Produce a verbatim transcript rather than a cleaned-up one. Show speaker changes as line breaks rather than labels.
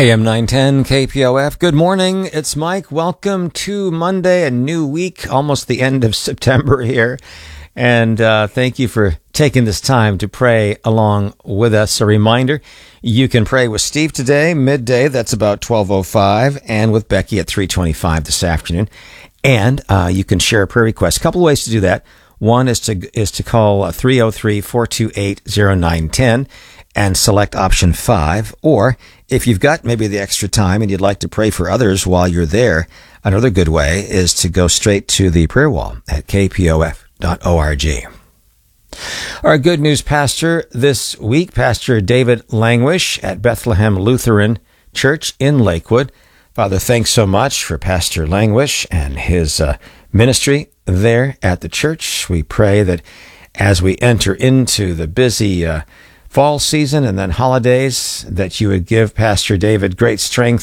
A M nine ten K P O F. Good morning. It's Mike. Welcome to Monday, a new week, almost the end of September here. And uh, thank you for taking this time to pray along with us. A reminder, you can pray with Steve today, midday. That's about twelve oh five, and with Becky at three twenty-five this afternoon. And uh, you can share a prayer request. A couple of ways to do that. One is to is to call three oh three, four two eight, oh nine one oh and select option five. Or if you've got maybe the extra time and you'd like to pray for others while you're there, another good way is to go straight to the prayer wall at k p o f dot org. Our good news pastor this week, Pastor David Languish at Bethlehem Lutheran Church in Lakewood. Father, thanks so much for Pastor Languish and his uh, ministry there at the church. We pray that as we enter into the busy uh, fall season and then holidays, that you would give Pastor David great strength